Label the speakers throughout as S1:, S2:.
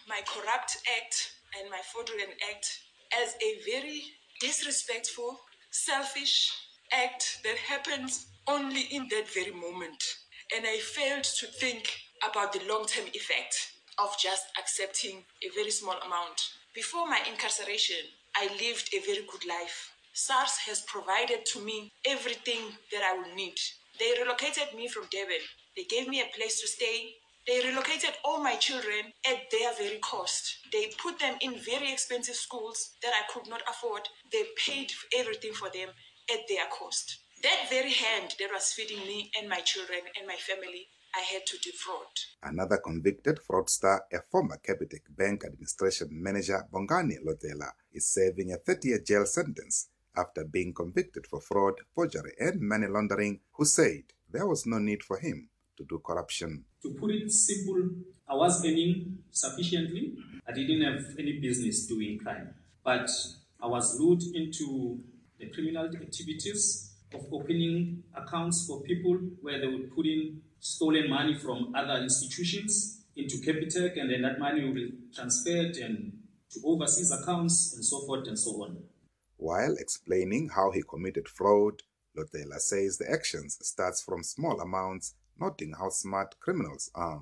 S1: my Corrupt Act and my Fraudulent Act as a very disrespectful, selfish act that happens only in that very moment. And I failed to think about the long-term effect of just accepting a very small amount. Before my incarceration, I lived a very good life. SARS has provided to me everything that I will need. They relocated me from Durban. They gave me a place to stay. They relocated all my children at their very cost. They put them in very expensive schools that I could not afford. They paid everything for them at their cost. That very hand that was feeding me and my children and my family, I had to defraud.
S2: Another convicted fraudster, a former Capitec Bank administration manager, Bongani Lotela, is serving a 30-year jail sentence after being convicted for fraud, forgery, and money laundering, who said there was no need for him to do corruption.
S3: To put it simple, I was earning sufficiently. I didn't have any business doing crime. But I was lured into the criminal activities of opening accounts for people where they would put in stolen money from other institutions into Capitec, and then that money will be transferred and to overseas accounts and so forth and so on.
S2: While explaining how he committed fraud, Lotela says the actions starts from small amounts, noting how smart criminals are.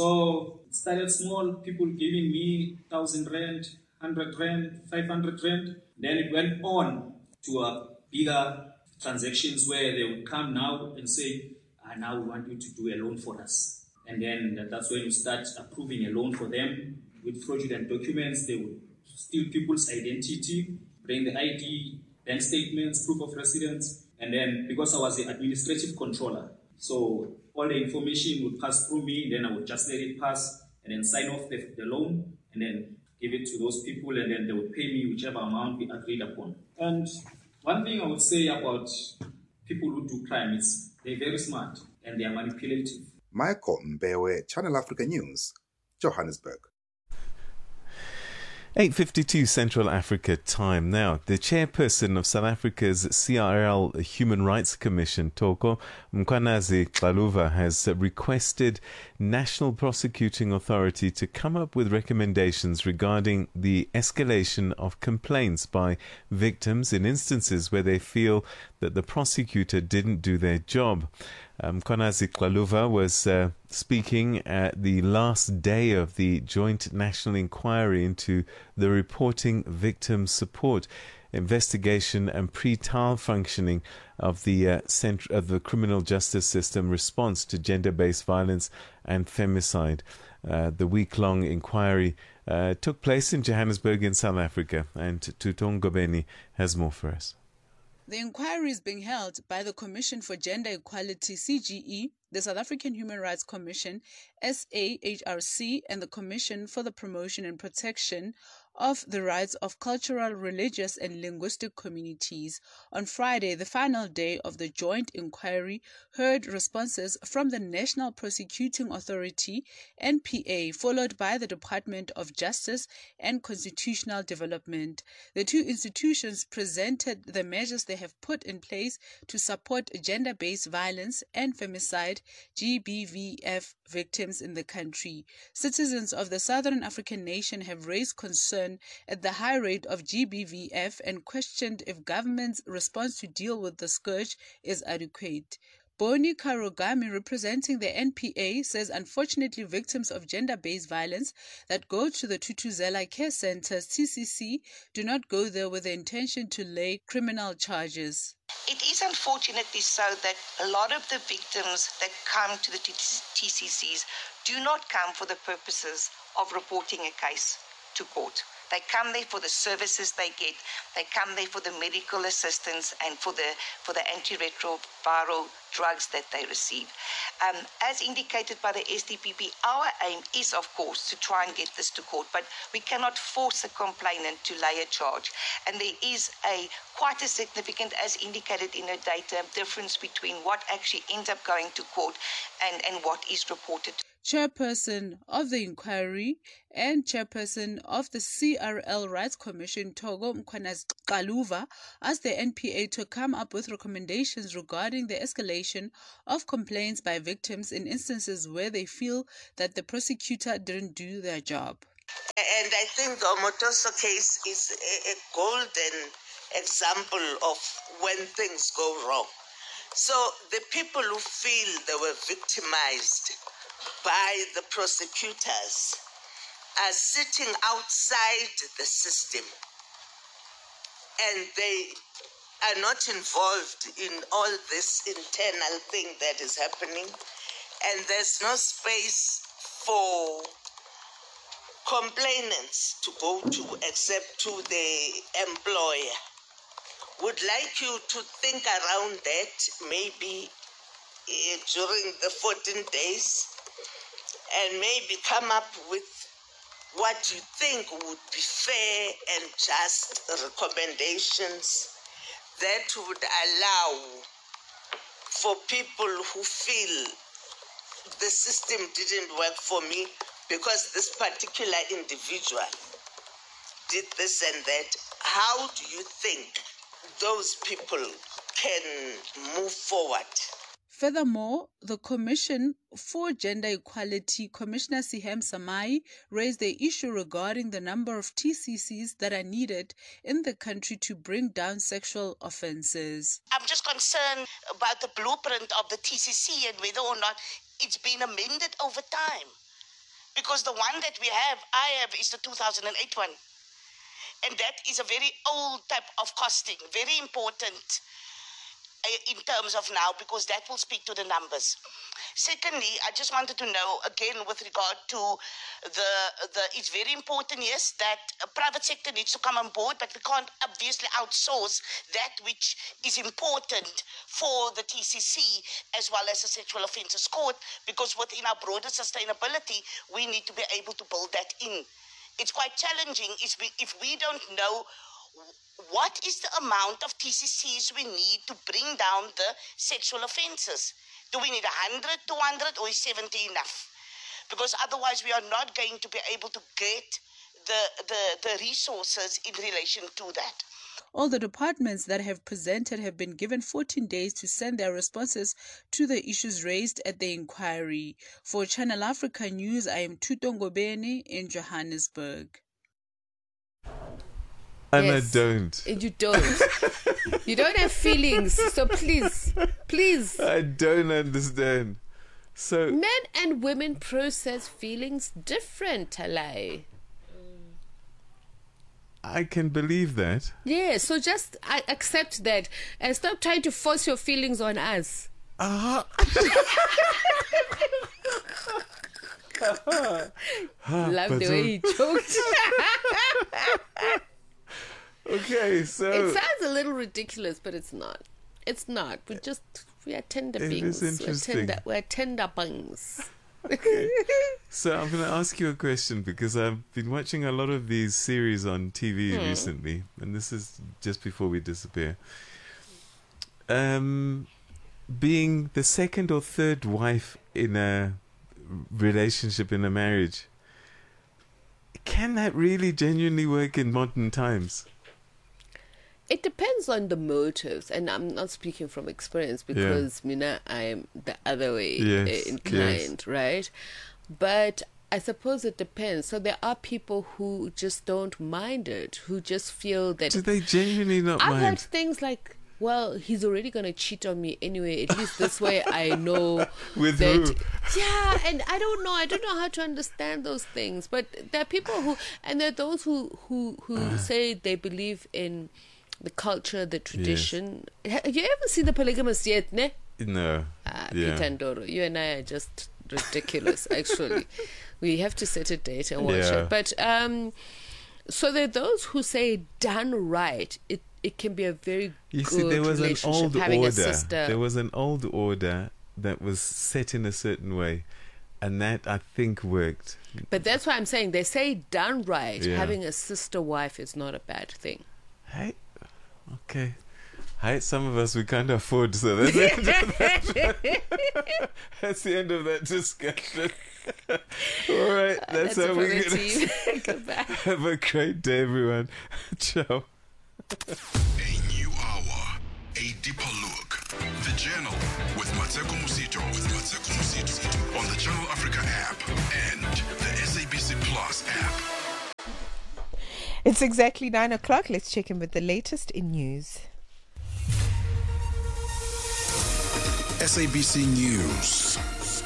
S3: So it started small, people giving me 1,000 rand, 100 rand, 500 rand. Then it went on to a bigger transactions where they would come now and say, now we want you to do a loan for us. And then that's when you start approving a loan for them with fraudulent documents. They would steal people's identity, bring the ID, bank statements, proof of residence. And then because I was the administrative controller, so all the information would pass through me, then I would just let it pass and then sign off the loan and then give it to those people, and then they would pay me whichever amount we agreed upon. And one thing I would say about people who do crime is they're very smart and they are manipulative.
S2: Michael Mbewe, Channel Africa News, Johannesburg.
S4: 8:52 Central Africa time now. The chairperson of South Africa's CRL Human Rights Commission, Toko Mkhwanazi Xaluva, has requested National Prosecuting Authority to come up with recommendations regarding the escalation of complaints by victims in instances where they feel that the prosecutor didn't do their job. Mkhwanazi Xaluva was speaking at the last day of the joint national inquiry into the reporting victim support, investigation and pre-trial functioning of the criminal justice system response to gender-based violence and femicide. The week-long inquiry took place in Johannesburg in South Africa, and Tutong Gobeni has more for us.
S5: The inquiry is being held by the Commission for Gender Equality, CGE, the South African Human Rights Commission, SAHRC, and the Commission for the Promotion and Protection of the Rights of Cultural, Religious and Linguistic Communities. On Friday, the final day of the joint inquiry, heard responses from the National Prosecuting Authority, NPA, followed by the Department of Justice and Constitutional Development. The two institutions presented the measures they have put in place to support gender-based violence and femicide, GBVF, victims in the country. Citizens of the Southern African nation have raised concern at the high rate of GBVF and questioned if government's response to deal with the scourge is adequate. Boni Karogami, representing the NPA, says unfortunately victims of gender-based violence that go to the Tutuzela Care Centers, TCC, do not go there with the intention to lay criminal charges.
S6: It is unfortunately so that a lot of the victims that come to the TCCs do not come for the purposes of reporting a case to court. They come there for the services they get. They come there for the medical assistance and for the antiretroviral drugs that they receive. As indicated by the SDPP, our aim is, of course, to try and get this to court, but we cannot force a complainant to lay a charge. And there is quite a significant, as indicated in the data, difference between what actually ends up going to court and what is reported.
S5: Chairperson of the inquiry and chairperson of the CRL Rights Commission, Togo Mkhwanazi Xaluva, asked the NPA to come up with recommendations regarding the escalation of complaints by victims in instances where they feel that the prosecutor didn't do their job.
S7: And I think the Omotoso case is a golden example of when things go wrong. So the people who feel they were victimized by the prosecutors are sitting outside the system, and they are not involved in all this internal thing that is happening, and there's no space for complainants to go to except to the employer. Would like you to think around that maybe during the 14 days, and maybe come up with what you think would be fair and just recommendations that would allow for people who feel the system didn't work for me because this particular individual did this and that. How do you think those people can move forward?
S5: Furthermore, the Commission for Gender Equality, Commissioner Sihem Samai, raised the issue regarding the number of TCCs that are needed in the country to bring down sexual offences.
S8: I'm just concerned about the blueprint of the TCC and whether or not it's been amended over time. Because the one that I have is the 2008 one. And that is a very old type of costing, very important in terms of now, because that will speak to the numbers. Secondly, I just wanted to know, again, with regard to it's very important, yes, that private sector needs to come on board, but we can't obviously outsource that which is important for the TCC as well as the Sexual Offences Court, because within our broader sustainability, we need to be able to build that in. It's quite challenging if we don't know what is the amount of TCCs we need to bring down the sexual offences. Do we need 100, 200, or is 70 enough? Because otherwise we are not going to be able to get the resources in relation to that.
S5: All the departments that have presented have been given 14 days to send their responses to the issues raised at the inquiry. For Channel Africa News, I am Tutongo Bene in Johannesburg.
S4: And
S9: Yes.
S4: I don't.
S9: You don't. You don't have feelings. So please.
S4: I don't understand. So
S9: Men and women process feelings different, Talai.
S4: I can believe that.
S9: Yeah, so just accept that and stop trying to force your feelings on us. Love
S4: but
S9: the way he joked.
S4: Okay, so
S9: It sounds a little ridiculous, but it's not. It's not. We are tender
S4: It
S9: beings.
S4: is interesting.
S9: We're tender bungs.
S4: So I'm going to ask you a question because I've been watching a lot of these series on TV recently, and this is just before we disappear. Being the second or third wife in a relationship, in a marriage, can that really genuinely work in modern times?
S9: It depends on the motives, and I'm not speaking from experience because Mina, I'm the other way inclined, right? But I suppose it depends. So there are people who just don't mind it, who just feel that.
S4: Do they genuinely not
S9: I've heard
S4: mind?
S9: things like, well, he's already going to cheat on me anyway. At least this way I know.
S4: With
S9: that,
S4: who?
S9: Yeah, and I don't know how to understand those things. But there are people who, and there are those who say they believe in the culture, the tradition. Have you ever seen The Polygamist yet, ne?
S4: No.
S9: Peter Ndoro, you and I are just ridiculous, actually. We have to set a date and watch it. But, so there are those who say done right, it can be a very good
S4: there was an old
S9: having
S4: order.
S9: a sister.
S4: There was an old order that was set in a certain way, and that I think worked.
S9: But that's why I'm saying they say done right,
S4: Yeah.
S9: having a sister wife is not a bad thing.
S4: Hey, okay. Hey, some of us we can't afford, so that's the end of that. That's the end of that discussion. All right, that's how we're going to
S9: Goodbye.
S4: have a great day, everyone. Ciao.
S10: A new hour, a deeper look. The Journal with Mateko Musito. On the Channel Africa app and the SABC Plus app.
S11: It's exactly 9 o'clock. Let's check in with the latest in news.
S10: SABC News.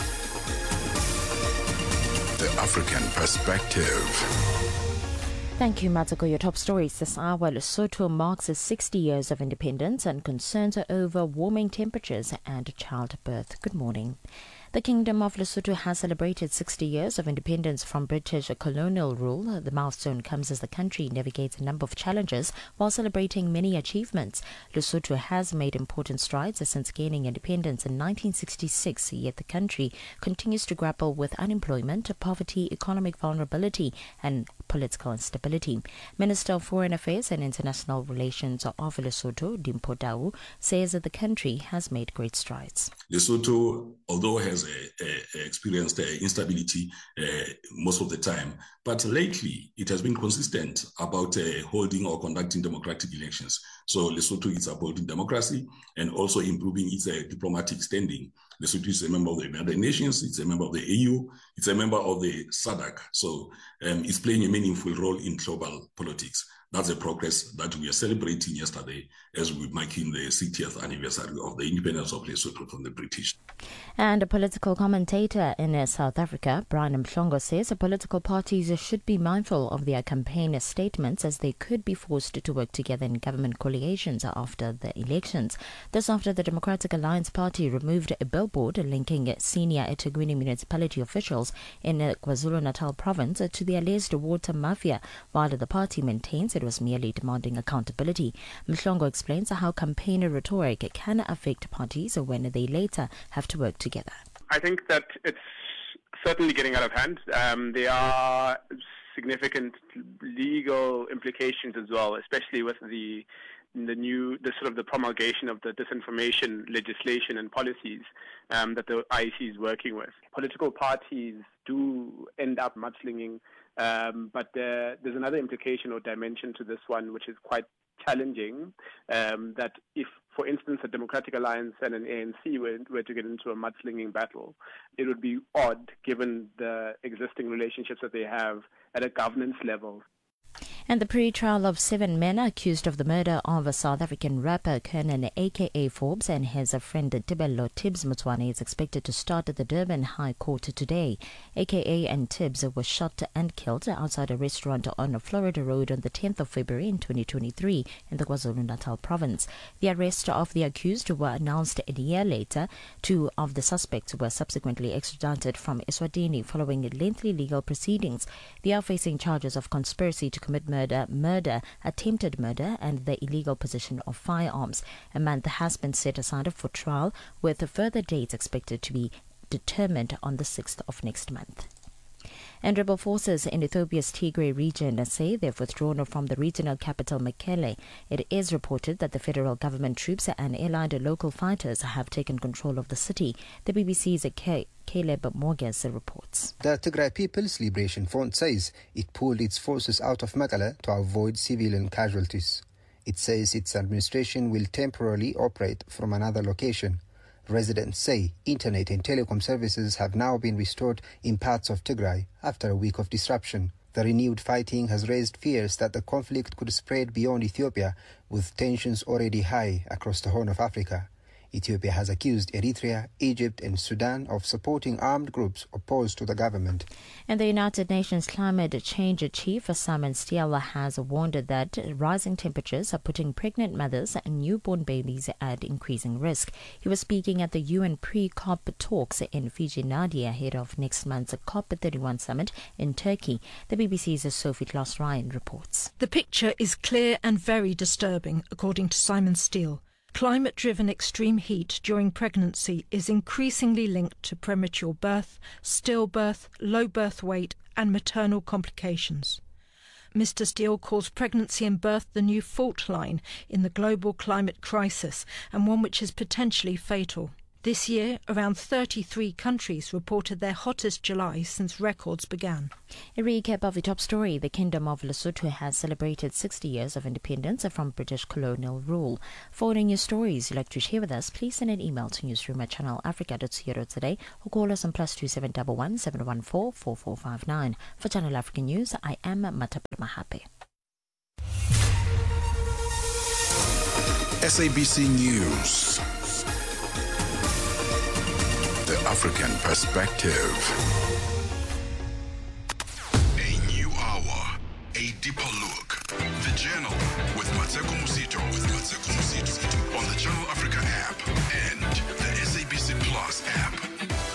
S10: The African Perspective.
S12: Thank you, Matako. Your top stories this hour. Lesotho marks its 60 years of independence and concerns over warming temperatures and childbirth. Good morning. The Kingdom of Lesotho has celebrated 60 years of independence from British colonial rule. The milestone comes as the country navigates a number of challenges while celebrating many achievements. Lesotho has made important strides since gaining independence in 1966, yet the country continues to grapple with unemployment, poverty, economic vulnerability and political instability. Minister of Foreign Affairs and International Relations of Lesotho, Dimpho Tau, says that the country has made great strides.
S13: Lesotho, although has experienced instability most of the time, but lately it has been consistent about holding or conducting democratic elections. So Lesotho is upholding democracy and also improving its diplomatic standing. Lesotho is a member of the United Nations, it's a member of the EU, it's a member of the SADC. So it's playing a meaningful role in global politics. That's the progress that we are celebrating yesterday as we're marking the 60th anniversary of the independence of Lesotho from the British.
S12: And a political commentator in South Africa, Brian Mhlongo, says political parties should be mindful of their campaign statements as they could be forced to work together in government coalitions after the elections. This after the Democratic Alliance Party removed a billboard linking senior eThekwini municipality officials in KwaZulu-Natal province to the alleged water mafia, while the party maintains it was merely demanding accountability. Mhlongo explains how campaign rhetoric can affect parties when they later have to work together.
S14: I think that it's certainly getting out of hand. There are significant legal implications as well, especially with the promulgation of the disinformation legislation and policies that the IEC is working with. Political parties do end up mudslinging, but there's another implication or dimension to this one which is quite challenging, that if, for instance, a Democratic Alliance and an ANC were to get into a mudslinging battle, it would be odd given the existing relationships that they have at a governance level.
S12: And the pre-trial of 7 men accused of the murder of a South African rapper Kernan aka Forbes and his friend Tibello Tibbs Motwane is expected to start at the Durban High Court today. Aka and Tibbs were shot and killed outside a restaurant on Florida Road on the 10th of February in 2023 in the KwaZulu-Natal province. The arrest of the accused were announced a year later. 2 of the suspects were subsequently extradited from Eswatini following lengthy legal proceedings. They are facing charges of conspiracy to commit murder, attempted murder, and the illegal possession of firearms. A month has been set aside for trial, with further dates expected to be determined on the 6th of next month. And rebel forces in Ethiopia's Tigray region say they've withdrawn from the regional capital Mekelle. It is reported that the federal government troops and allied local fighters have taken control of the city. The BBC's Caleb Morges reports.
S15: The Tigray People's Liberation Front says it pulled its forces out of Mekelle to avoid civilian casualties. It says its administration will temporarily operate from another location. Residents say internet and telecom services have now been restored in parts of Tigray after a week of disruption. The renewed fighting has raised fears that the conflict could spread beyond Ethiopia, with tensions already high across the Horn of Africa. Ethiopia has accused Eritrea, Egypt and Sudan of supporting armed groups opposed to the government.
S12: And the United Nations Climate Change Chief Simon Stiell has warned that rising temperatures are putting pregnant mothers and newborn babies at increasing risk. He was speaking at the UN pre-COP talks in Fiji, Nadia, ahead of next month's COP31 summit in Turkey. The BBC's Sophie Glass-Ryan reports.
S16: The picture is clear and very disturbing, according to Simon Stiell. Climate-driven extreme heat during pregnancy is increasingly linked to premature birth, stillbirth, low birth weight and maternal complications. Mr. Stiell calls pregnancy and birth the new fault line in the global climate crisis and one which is potentially fatal. This year, around 33 countries reported their hottest July since records began.
S12: A recap of the top story. The Kingdom of Lesotho has celebrated 60 years of independence from British colonial rule. For any news stories you'd like to share with us, please send an email to newsroom@channelafrica.co.za or call us on +2711 714 4459. For Channel Africa News, I am Matapel Mahape.
S10: SABC News. The African Perspective. A new hour, a deeper look. The Journal